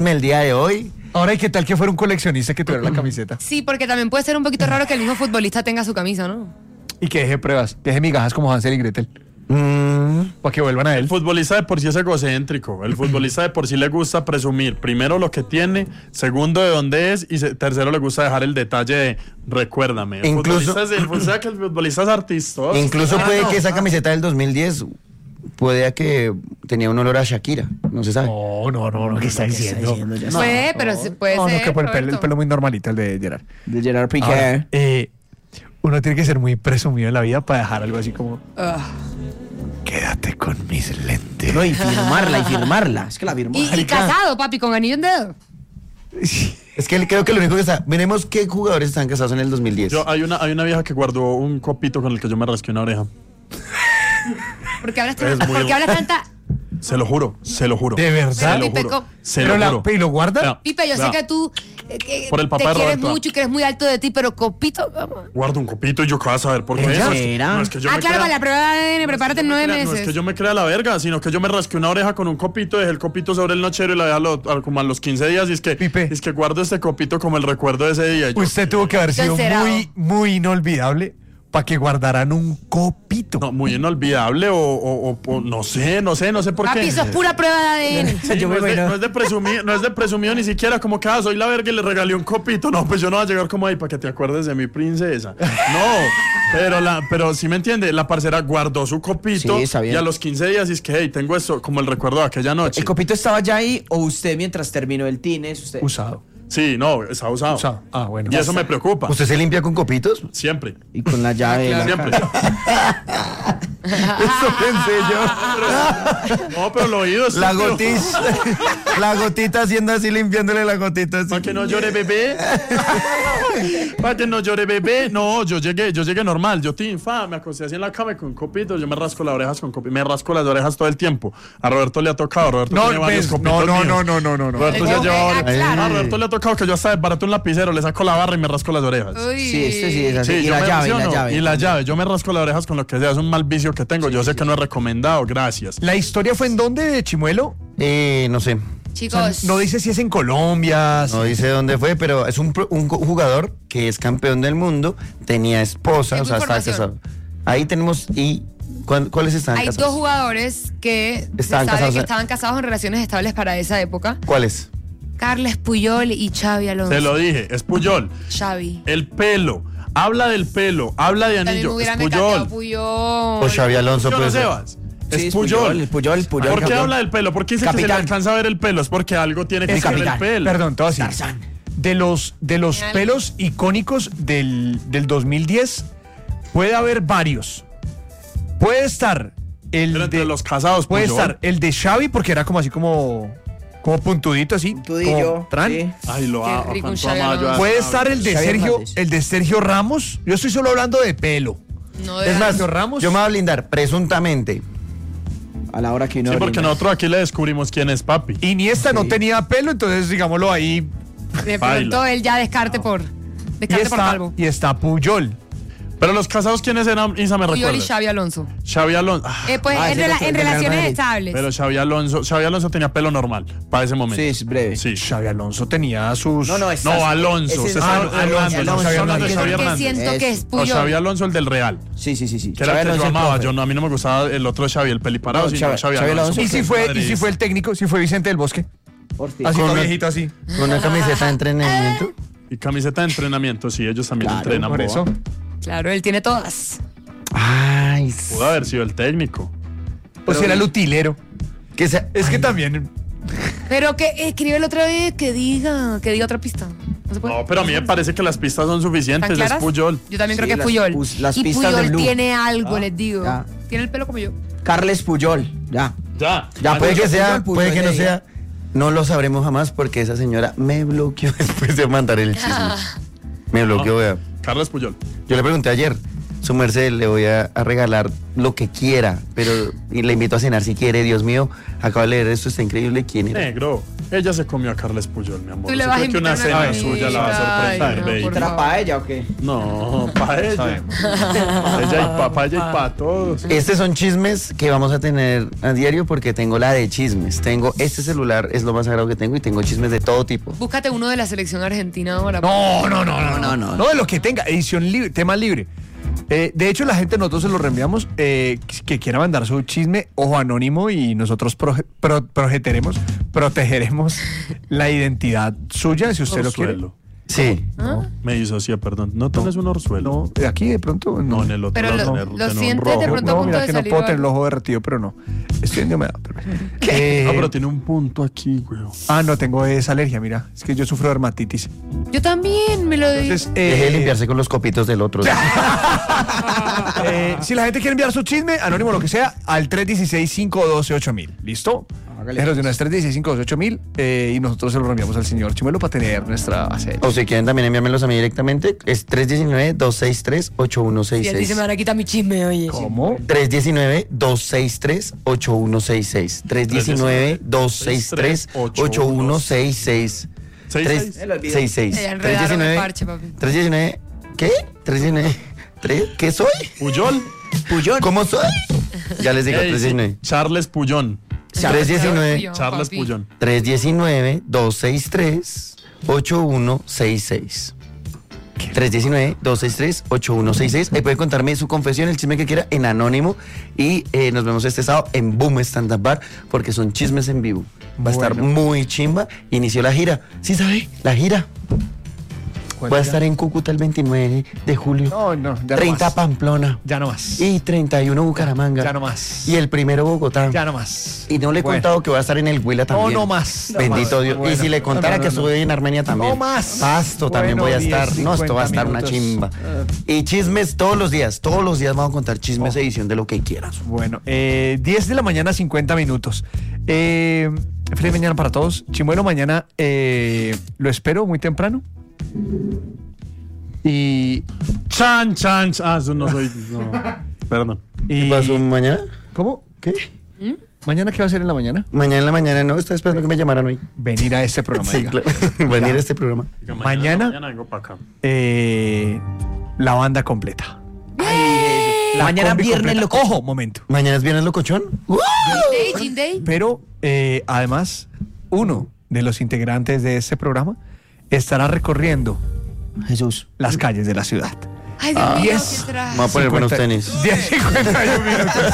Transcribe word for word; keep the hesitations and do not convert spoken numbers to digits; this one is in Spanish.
el día de hoy. Ahora, ¿y qué tal que fuera un coleccionista que tuviera la camiseta? Sí, porque también puede ser un poquito raro que el mismo futbolista tenga su camisa, ¿no? Y que deje pruebas, que deje migajas como Hansel y Gretel. Mm. Para que vuelvan a él. El futbolista de por sí es egocéntrico. El futbolista de por sí le gusta presumir, primero lo que tiene, segundo de dónde es y se, tercero le gusta dejar el detalle de recuérdame. El Incluso, futbolista es, el, o sea, que el futbolista es artista. Incluso Ah, puede no. que esa camiseta del dos mil diez puede que tenía un olor a Shakira, no se sabe. No, no, no, no, ¿qué está diciendo? ya No, puede, pero sí puede no, ser. no, que por el pelo, el Roberto. pelo muy normalito, el de Gerard. De Gerard Piqué. Ahora, eh, uno tiene que ser muy presumido en la vida para dejar algo así como... Ah. Quédate con mis lentes. No, y firmarla, y firmarla. Es que la firmó. Y, y casado, papi, con anillo en dedo. Es que creo que lo único que está... Veremos qué jugadores están casados en el dos mil diez. Yo, hay, una, hay una vieja que guardó un copito con el que yo me rasqué una oreja. ¿Por qué hablas, Es tan- muy- ¿por qué hablas tanta...? Se lo juro, se lo juro. ¿De verdad? Se lo Pipe, juro. co- Se Pero lo la- juro. ¿y lo guarda? Vea, Pipe, yo sé vea. que tú eh, que Por el papá te de quieres Roberto. mucho y que eres muy alto de ti, pero copito... ¿cómo? Guardo un copito y yo qué vas a saber por qué. ¿En No es que- serio? no es que yo Ah, me claro, crea- para la prueba de A D N, prepárate en nueve No meses. es que yo me crea la verga, sino que yo me rasqué una oreja con un copito, dejé el copito sobre el nochero y la dejé a lo- a- como a los quince días y es que, Pipe. es que guardo este copito como el recuerdo de ese día. Y yo, Usted tuvo que haber sido Encerado. muy, muy inolvidable para que guardaran un copito. no, muy inolvidable o, o- o- o no sé, no sé, no sé por Papi, qué. eso es pura prueba de A D N. Sí, Yo no, me es de, imagino. no es de presumido, no es de presumido ni siquiera como que ah, soy la verga y le regalé un copito. No, pues yo no voy a llegar como ahí para que te acuerdes de mi princesa. No, pero la, pero sí me entiende, la parcera guardó su copito Sí, está bien. y a los quince días es que hey, tengo esto como el recuerdo de aquella noche. ¿El copito estaba ya ahí o usted mientras terminó el tines? Usted... Usado. Sí, no, está usado. Usado. Ah, bueno. Y eso me preocupa. ¿Usted se limpia con copitos? Siempre. Y con la llave. de la Siempre. cara. Eso pensé yo. No, pero lo oído es La estúpido. gotita, la gotita haciendo así, limpiándole la gotita así. Para que no llore bebé. Para que no llore bebé. No, yo llegué, yo llegué normal. Yo tinfa, me acosté así en la cama con copitos. Yo me rasco las orejas con copitos. Me rasco las orejas todo el tiempo. A Roberto le ha tocado. Roberto No, tiene varios pues, copitos no, no, míos. no, no, no, no, no. Roberto Eh, se ha eh, llevado ah, varios- claro. A Roberto le ha tocado que yo hasta desbarato un lapicero, le saco la barra y me rasco las orejas. Uy. Sí, este sí es así. Sí, y yo la me llave, y la emociono. llave. Y la llave. Yo me rasco las orejas con lo que sea. Es un mal vicio que tengo. Yo sé que no es recomendado. Gracias. ¿La historia fue en dónde, Chimuelo? Eh, no sé. O Chicos, sea, no dice si es en Colombia. No dice dónde fue, pero es un, pro- un co- jugador que es campeón del mundo, tenía esposa, Tengo o sea, estaba información. casado. Ahí tenemos, ¿y cuál- cuáles están hay casados? dos jugadores que se Estaban sabe casados, que ¿eh? estaban casados en relaciones estables para esa época. ¿Cuáles? Carles Puyol y Xavi Alonso. Te lo dije. Es Puyol. Xavi. El pelo. Habla del pelo. Habla de También me anillo. Es hubiera mecatado Puyol. Puyol. O Xavi Alonso, ¿Sí o no, pues. Sebas? Sí, Es Puyol. El Puyol, el Puyol. ¿Por qué campeón. habla del pelo? ¿Por qué dice que se le Capitán. alcanza a ver el pelo? Es porque algo tiene que El ser el capitán. pelo. Perdón, todo así. Tarzán. De los, de los Genial. pelos icónicos del, del dos mil diez, puede haber varios. Puede estar el Pero entre de los casados, Puede Puyol. estar el de Xavi, porque era como así como, como puntudito así. Puntudillo, como tran. sí. Ay, lo Qué amo. rico un cuánto Xavi amaba yo a- Alonso. Puede estar el de Xavi Sergio, Hernández. el de Sergio Ramos. Yo estoy solo hablando de pelo. No, de Es más, Sergio Ramos. yo me voy a blindar, presuntamente. A la hora que uno Sí, porque brinda. nosotros aquí le descubrimos quién es papi. Iniesta no Sí. tenía pelo, entonces digámoslo ahí. De Baila. pronto él ya descarte por Y descarte por está, calvo. y está Puyol. Pero los casados, ¿quiénes eran? Isa, me Puyol y recuerda. Xavi Alonso. Xavi Alonso. Ah, Eh, pues Ah, en, ese rela- es el en del Real relaciones Madrid. estables. pero Xavi Alonso, Xavi Alonso tenía pelo normal para ese momento. Sí, es breve. Sí. Xavi Alonso tenía sus... No, no, es No, Alonso. ese es- César Ah, Hernández. Alonso, Estamos Xavi hablando de Hernández. Xavi Porque Hernández. siento que es Eso. O Xavi Puyol. Alonso, el del Real. Sí, sí, sí, sí. Que era el que yo Alonso es amaba. profe. Yo no, a mí no me gustaba el otro Xavi, el peliparado, No, sino Xavi- Xavi, Xavi Alonso. Alonso. ¿Y si fue, y si fue el técnico? ¿Si fue Vicente del Bosque? Hostia. Así Con todo una- viejito así. Con una camiseta de entrenamiento. Y camiseta de entrenamiento, sí, ellos también Claro, entrenan. Por boba. eso. Claro, él tiene todas. Ay, Pudo haber sido el técnico. O si era el utilero. que se- Es que también... Pero que escríbelo otra vez, que diga, que diga otra pista. No se puede. No, pero a mí me parece que las pistas son ¿Están suficientes. Es claras? Puyol. Yo también Sí, creo que es las Puyol. pus- las y pistas de Puyol Blue. tiene algo, Ah, les digo. ya. Tiene el pelo como yo. Carles Puyol. Ya. Ya. Ya, puede Puyol, que sea, Puyol, puede que no Puyol, ya. sea. No lo sabremos jamás porque esa señora me bloqueó después de mandar el chisme. Me bloqueó, vea. Carlos Puyol. Yo le pregunté ayer, su merced, le voy a, a regalar lo que quiera, pero y le invito a cenar si quiere, Dios mío, acabo de leer esto, está increíble, ¿quién era? Negro. Ella se comió a Carles Puyol, mi amor. Tú le Yo vas a creo que una invitar a una cena suya la va a sorprender, Ay, no, baby. por ¿Será favor. para ella o qué? No, para ella. Sabemos. Pa' ella y para ella y para todos. Estos son chismes que vamos a tener a diario porque tengo la de chismes. Tengo este celular, es lo más sagrado que tengo y tengo chismes de todo tipo. Búscate uno de la selección argentina ahora. No, no, no, no, no, no. No de lo que tenga, edición libre, tema libre. Eh, de hecho, la gente nosotros se lo reenviamos eh, que quiera mandar su chisme, ojo anónimo, y nosotros proje- pro- protegeremos, protegeremos la identidad suya si usted lo quiere. Orzuelo. Sí. ¿Ah? Me disocié, perdón. No tienes un orzuelo. No, aquí de pronto no. No, en el otro Pero lado lo- tener- lo tener un sientes de rojo. pronto a No, punto mira de que no salir puedo o tener el algo. ojo derretido, pero no. Estoy en humedad. Pero... ¿Qué? Ah, pero tiene un punto aquí, güey. Ah, no, tengo esa alergia, mira. Es que yo sufro de dermatitis. Yo también me lo di. Entonces, Deje de eh, limpiarse con los copitos del otro. eh, si la gente quiere enviar su chisme, anónimo lo que sea, al tres uno seis, cinco uno dos, ocho mil. ¿Listo? Hágale. Déjenos de una tres uno seis, cinco uno dos, ocho mil eh, y nosotros se lo reenviamos al señor Chimuelo para tener nuestra base. O si quieren también enviármelos a mí directamente, es tres uno nueve, dos seis tres, ocho uno seis Y él dice, seis. me van a quitar mi chisme, oye. ¿Cómo? tres uno nueve, dos seis tres, ocho uno seis seis. tres uno nueve, dos seis tres, ocho uno seis seis. ¿Seis, tres seis? El olvido. seis seis. Ya enredaron el parche, papi. tres uno nueve. ¿Qué? tres uno nueve. ¿Tres? ¿Qué soy? Puyol. Puyol. ¿Cómo soy? Ya les digo, Ey, tres uno nueve. Charles Puyón. tres uno nueve. Charles papi. Puyón. tres uno nueve, dos seis tres, ocho uno seis seis. tres uno nueve, dos seis tres, ocho uno seis seis. Ahí puede contarme su confesión, el chisme que quiera en anónimo. Y eh, nos vemos este sábado en Boom Stand Up Bar porque son chismes en vivo. Va a estar Bueno. muy chimba. Inició la gira. ¿Sí sabe? La gira. Voy a estar en Cúcuta el veintinueve de julio. No, no, ya no treinta más. Pamplona. Ya no más. Y treinta y uno Bucaramanga. Ya no más. Y el primero Bogotá. Ya no más. Y no le he Bueno. contado que voy a estar en el Huila No, también. no más. No Bendito más. Dios. Bueno. Y si le contara No, no, que no. estuve en Armenia también. No más. Pasto también Bueno, voy a estar. diez, No, esto va a estar cincuenta una chimba. minutos. Y chismes todos los días. Todos los días vamos a contar chismes Oh. de edición de lo que quieras. Bueno, eh, diez de la mañana, cincuenta minutos. Eh, feliz mañana para todos. Chimuelo, mañana eh, lo espero muy temprano. Y. Chan, chan, chan. Ah, eso no soy. No. Perdón. y ¿Qué pasó mañana? ¿Cómo? ¿Qué? ¿Mañana qué va a hacer en la mañana? Mañana en la mañana no. Estaba esperando que me llamaran hoy. Venir a este programa. Sí, diga. claro. Venir a este programa. Diga, Mañana- Mañana vengo para acá. Eh, la banda completa. La Mañana combi viernes completa. loco. Ojo, momento. Mañana es viernes locochón. ¡Uh! Day, Gin Day. Pero eh, además, uno de los integrantes de este programa estará recorriendo Jesús. las calles de la ciudad. Ay, Dios mío, diez. qué traje. Vamos a poner buenos cincuenta tenis. diez cincuenta y uno minutos.